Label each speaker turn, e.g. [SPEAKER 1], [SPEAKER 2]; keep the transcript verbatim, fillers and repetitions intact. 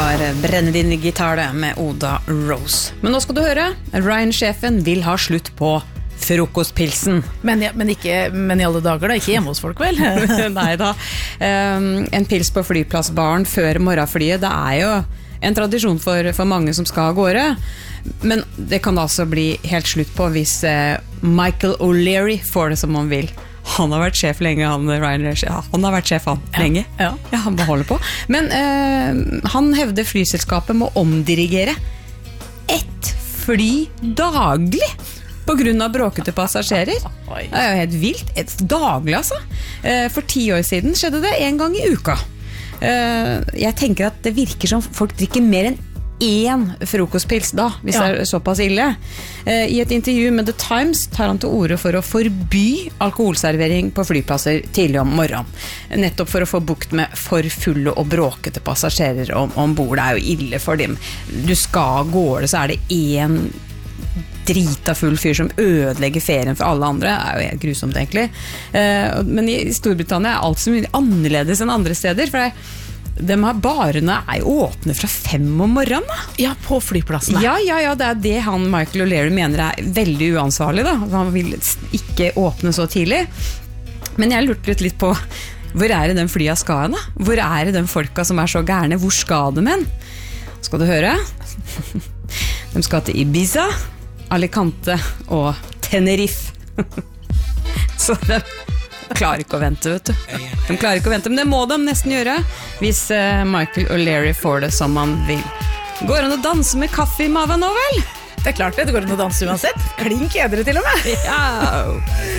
[SPEAKER 1] var Brennevin gitar med Oda Rose. Men nå skal du høre, Ryan-sjefen vil ha slutt på frokostpilsen.
[SPEAKER 2] Men, ja, men, ikke, men i alle dager da, ikke hjemme hos folk vel?
[SPEAKER 1] Nei da. Um, en pils på flyplassbaren før morgenflyet, det er jo en tradisjon for, for mange som skal av gårde. Men det kan altså bli helt slutt på hvis uh, Michael O'Leary får det som han vil. Han har vært sjef lenge, han, Ryan, ja, han har vært sjef han
[SPEAKER 2] ja,
[SPEAKER 1] lenge.
[SPEAKER 2] Ja.
[SPEAKER 1] Ja, han beholder på. Men uh, han hevder flyselskapet må omdirigere ett fly daglig på grunn av bråkete passasjerer. Det er jo helt vilt. Et daglig, altså. Uh, for ti år siden skjedde det en gang i uka. Uh, jeg tenker at det virker som folk drikker mer enn én frokostpils da, hvis ja. Det er såpass ille. I et intervju med The Times tar han til orde for å forby alkoholservering på flyplasser tidlig om morgenen. Nettopp for å få bukt med for fulle og bråkete passasjerer om, ombord. Det er jo ille for dem. Du skal gå det, så er det én drita full fyr som ødelegger ferien for alle andre. Det er jo helt grusomt egentlig. Men i Storbritannia er alt så mye annerledes enn andre steder, for det er de her barene er jo åpne fra fem om morgenen da.
[SPEAKER 2] Ja, på flyplassene.
[SPEAKER 1] Ja, ja, ja, det er det han Michael O'Leary mener er veldig uansvarlig da. Han vil ikke åpne så tidlig. Men jeg lurte litt på, hvor er det den flya skal hen da? Hvor er det den folka som er så gærne? Hvor skal de hen? Skal du høre? De skal til Ibiza, Alicante og Tenerife. Så det klarer ikke å vente, vet du. De klarer ikke å vente, men det må de nesten gjøre hvis uh, Michael O'Leary får det som han vil. Går han å danse med kaffe i maven nå, vel?
[SPEAKER 2] Det er klart det, det går an å danse uansett. Klink edre til og med.
[SPEAKER 1] Ja.